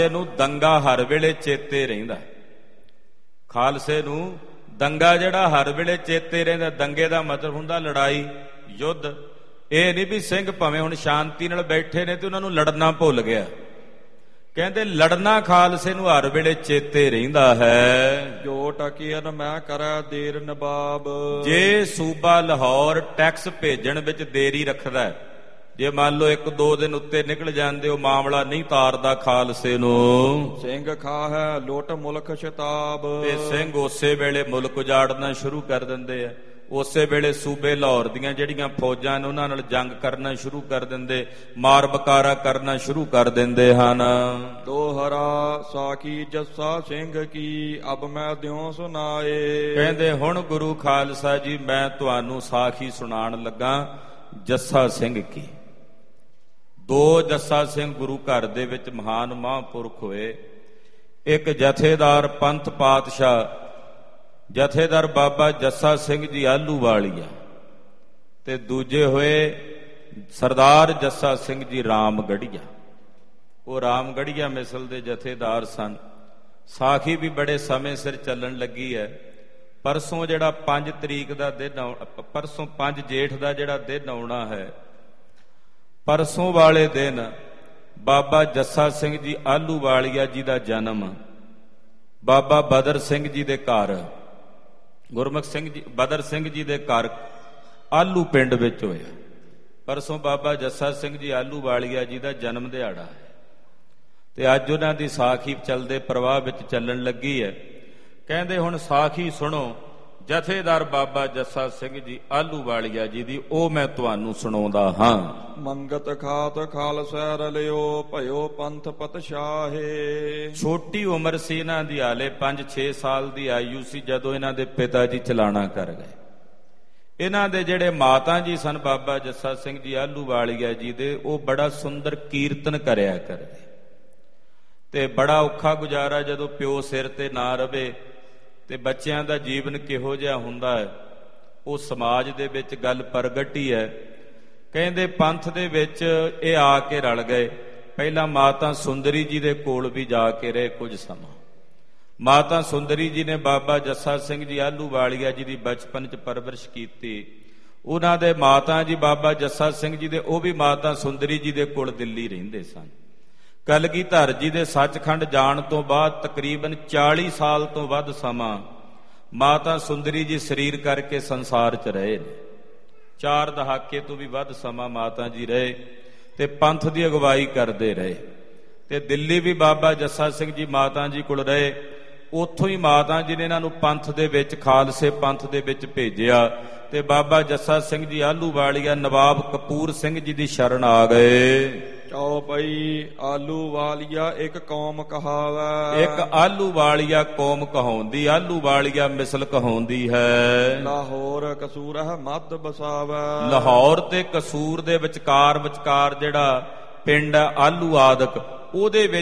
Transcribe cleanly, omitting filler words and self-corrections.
ਨੂੰ ਦੰਗਾ ਹਰ ਵੇਲੇ ਚੇਤੇ ਰਹਿੰਦਾ। ਖਾਲਸੇ ਨੂੰ ਦੰਗਾ ਜਿਹੜਾ ਹਰ ਵੇਲੇ ਚੇਤੇ ਰਹਿੰਦਾ। ਦੰਗੇ ਦਾ ਮਤਲਬ ਹੁੰਦਾ ਲੜਾਈ, ਯੁੱਧ। ਇਹ ਨਹੀਂ ਵੀ ਸਿੰਘ ਭਾਵੇਂ ਹੁਣ ਸ਼ਾਂਤੀ ਨਾਲ ਬੈਠੇ ਨੇ ਤੇ ਉਹਨਾਂ ਨੂੰ ਲੜਨਾ ਭੁੱਲ ਗਿਆ। ਕਹਿੰਦੇ ਲੜਨਾ ਖਾਲਸੇ ਨੂੰ ਹਰ ਵੇਲੇ ਚੇਤੇ ਰਹਿੰਦਾ ਹੈ। ਜੋ ਟਕੀਨ ਮੈਂ ਕਰੈ ਦੇਰ ਨਵਾਬ। ਜੇ ਸੂਬਾ ਲਾਹੌਰ ਟੈਕਸ ਭੇਜਣ ਵਿੱਚ ਦੇਰੀ ਰੱਖਦਾ, ਜੇ ਮੰਨ ਲਓ 1-2 ਦਿਨ ਉੱਤੇ ਨਿਕਲ ਜਾਂਦੇ, ਉਹ ਮਾਮਲਾ ਨਹੀਂ ਤਾਰਦਾ ਖਾਲਸੇ ਨੂੰ। ਸਿੰਘ ਖਾਹੈ ਲੁੱਟ ਮੁਲਕ ਸ਼ਤਾਬ। ਤੇ ਸਿੰਘ ਉਸੇ ਵੇਲੇ ਮੁਲਕ ਉਜਾੜਨਾ ਸ਼ੁਰੂ ਕਰ ਦਿੰਦੇ ਆ। ਉਸੇ ਵੇਲੇ ਸੂਬੇ ਲਾਹੌਰ ਦੀਆਂ ਜਿਹੜੀਆਂ ਫੌਜਾਂ ਨੇ ਉਹਨਾਂ ਨਾਲ ਜੰਗ ਕਰਨਾ ਸ਼ੁਰੂ ਕਰ ਦਿੰਦੇ, ਮਾਰ ਬਕਾਰਾ ਕਰਨਾ ਸ਼ੁਰੂ ਕਰ ਦਿੰਦੇ ਹਨ। ਦੋਹਰਾ ਸਾਖੀ ਜੱਸਾ ਸਿੰਘ ਕੀ ਅਬ ਮੈਂ ਦਿਉ ਸੁਨਾਏ। ਕਹਿੰਦੇ ਹੁਣ ਗੁਰੂ ਖਾਲਸਾ ਜੀ ਮੈਂ ਤੁਹਾਨੂੰ ਸਾਖੀ ਸੁਣਾਉਣ ਲੱਗਾ ਜੱਸਾ ਸਿੰਘ ਕੀ। 2 ਜੱਸਾ ਸਿੰਘ ਗੁਰੂ ਘਰ ਦੇ ਵਿੱਚ ਮਹਾਨ ਮਹਾਂਪੁਰਖ ਹੋਏ। ਇੱਕ ਜਥੇਦਾਰ ਪੰਥ ਪਾਤਸ਼ਾਹ ਜਥੇਦਾਰ ਬਾਬਾ ਜੱਸਾ ਸਿੰਘ ਜੀ ਆਹਲੂਵਾਲੀਆ, ਤੇ ਦੂਜੇ ਹੋਏ ਸਰਦਾਰ ਜੱਸਾ ਸਿੰਘ ਜੀ ਰਾਮਗੜੀਆ। ਉਹ ਰਾਮਗੜੀਆ ਮਿਸਲ ਦੇ ਜਥੇਦਾਰ ਸਨ। ਸਾਖੀ ਵੀ ਬੜੇ ਸਮੇਂ ਸਿਰ ਚੱਲਣ ਲੱਗੀ ਹੈ। ਪਰਸੋਂ ਜਿਹੜਾ 5 ਤਰੀਕ ਦਾ ਦਿਨ, ਪਰਸੋਂ 5 ਜੇਠ ਦਾ ਜਿਹੜਾ ਦਿਨ ਆਉਣਾ ਹੈ, ਪਰਸੋਂ ਵਾਲੇ ਦਿਨ ਬਾਬਾ ਜੱਸਾ ਸਿੰਘ ਜੀ ਆਹਲੂਵਾਲੀਆ ਜੀ ਦਾ ਜਨਮ ਬਾਬਾ ਬਦਰ ਸਿੰਘ ਜੀ ਦੇ ਘਰ, ਗੁਰਮੁਖ ਸਿੰਘ ਜੀ ਬਦਰ ਸਿੰਘ ਜੀ ਦੇ ਘਰ ਆਲੂ ਪਿੰਡ ਵਿੱਚ ਹੋਇਆ। ਪਰਸੋਂ ਬਾਬਾ ਜੱਸਾ ਸਿੰਘ ਜੀ ਆਹਲੂਵਾਲੀਆ ਜੀ ਦਾ ਜਨਮ ਦਿਹਾੜਾ ਹੈ ਤੇ ਅੱਜ ਉਹਨਾਂ ਦੀ ਸਾਖੀ ਚੱਲਦੇ ਪ੍ਰਵਾਹ ਵਿੱਚ ਚੱਲਣ ਲੱਗੀ ਹੈ। ਕਹਿੰਦੇ ਹੁਣ ਸਾਖੀ ਸੁਣੋ ਜਥੇਦਾਰ ਬਾਬਾ ਜੱਸਾ ਸਿੰਘ ਜੀ ਆਹਲੂਵਾਲੀਆ ਜੀ ਦੀ, ਉਹ ਮੈਂ ਤੁਹਾਨੂੰ ਸੁਣਾਉਂਦਾ ਹਾਂ। ਮੰਗਤ ਖਾਤ ਖਾਲਸਾ ਰਲਿਓ ਭਇਓ ਪੰਥ ਪਤਸ਼ਾਹੇ। ਛੋਟੀ ਉਮਰ ਸੀ ਇਹਨਾਂ ਦੀ, ਹਾਲੇ 5-6 ਸਾਲ ਦੀ ਆਯੂ ਸੀ ਜਦੋਂ ਇਹਨਾਂ ਦੇ ਪਿਤਾ ਜੀ ਚਲਾਣਾ ਕਰ ਗਏ। ਇਹਨਾਂ ਦੇ ਜਿਹੜੇ ਮਾਤਾ ਜੀ ਸਨ ਬਾਬਾ ਜੱਸਾ ਸਿੰਘ ਜੀ ਆਹਲੂਵਾਲੀਆ ਜੀ ਦੇ, ਉਹ ਬੜਾ ਸੁੰਦਰ ਕੀਰਤਨ ਕਰਿਆ ਕਰਦੇ ਤੇ ਬੜਾ ਔਖਾ ਗੁਜ਼ਾਰਾ ਜਦੋਂ ਪਿਓ ਸਿਰ ਤੇ ਨਾ ਰਵੇ ਤੇ ਬੱਚਿਆਂ ਦਾ ਜੀਵਨ ਕਿਹੋ ਜਿਹਾ ਹੁੰਦਾ ਹੈ, ਉਹ ਸਮਾਜ ਦੇ ਵਿੱਚ ਗੱਲ ਪ੍ਰਗਟ ਹੀ ਹੈ। ਕਹਿੰਦੇ ਪੰਥ ਦੇ ਵਿੱਚ ਇਹ ਆ ਕੇ ਰਲ ਗਏ। ਪਹਿਲਾਂ ਮਾਤਾ ਸੁੰਦਰੀ ਜੀ ਦੇ ਕੋਲ ਵੀ ਜਾ ਕੇ ਰਹੇ ਕੁਝ ਸਮਾਂ। ਮਾਤਾ ਸੁੰਦਰੀ ਜੀ ਨੇ ਬਾਬਾ ਜੱਸਾ ਸਿੰਘ ਜੀ ਆਹਲੂਵਾਲੀਆ ਜੀ ਦੀ ਬਚਪਨ 'ਚ ਪਰਵਰਿਸ਼ ਕੀਤੀ। ਉਹਨਾਂ ਦੇ ਮਾਤਾ ਜੀ ਬਾਬਾ ਜੱਸਾ ਸਿੰਘ ਜੀ ਦੇ, ਉਹ ਵੀ ਮਾਤਾ ਸੁੰਦਰੀ ਜੀ ਦੇ ਕੋਲ ਦਿੱਲੀ ਰਹਿੰਦੇ ਸਨ। ਕਲਗੀਧਰ ਜੀ ਦੇ ਸੱਚਖੰਡ ਜਾਣ ਤੋਂ ਬਾਅਦ ਤਕਰੀਬਨ 40 ਸਾਲ ਤੋਂ ਵੱਧ ਸਮਾਂ ਮਾਤਾ ਸੁੰਦਰੀ ਜੀ ਸਰੀਰ ਕਰਕੇ ਸੰਸਾਰ 'ਚ ਰਹੇ ਨੇ। 4 ਦਹਾਕੇ ਤੋਂ ਵੀ ਵੱਧ ਸਮਾਂ ਮਾਤਾ ਜੀ ਰਹੇ ਤੇ ਪੰਥ ਦੀ ਅਗਵਾਈ ਕਰਦੇ ਰਹੇ। ਤੇ ਦਿੱਲੀ ਵੀ ਬਾਬਾ ਜੱਸਾ ਸਿੰਘ ਜੀ ਮਾਤਾ ਜੀ ਕੋਲ ਰਹੇ। ਉੱਥੋਂ ਹੀ ਮਾਤਾ ਜੀ ਨੇ ਇਹਨਾਂ ਨੂੰ ਪੰਥ ਦੇ ਵਿੱਚ, ਖਾਲਸੇ ਪੰਥ ਦੇ ਵਿੱਚ ਭੇਜਿਆ ਤੇ ਬਾਬਾ ਜੱਸਾ ਸਿੰਘ ਜੀ ਆਹਲੂਵਾਲੀਆ ਨਵਾਬ ਕਪੂਰ ਸਿੰਘ ਜੀ ਦੀ ਸ਼ਰਨ ਆ ਗਏ। ਚੌਪਈ ਆਹਲੂਵਾਲੀਆ ਇੱਕ ਕੌਮ ਕਹਾਵੈ। ਇੱਕ ਆਹਲੂਵਾਲੀਆ ਕੌਮ ਕਹਾਉਂਦੀ, ਆਹਲੂਵਾਲੀਆ ਮਿਸਲ ਕਹਾਉਂਦੀ ਹੈ। ਲਾਹੌਰ ਕਸੂਰ ਹੈ ਮੱਧ ਬਸਾਵੈ। ਲਾਹੌਰ ਤੇ ਕਸੂਰ ਦੇ ਵਿਚਕਾਰ ਜਿਹੜਾ ਪਿੰਡ ਆਲੂ ਆਦਿਕ, ਉਹਦੇ ਵਿੱਚ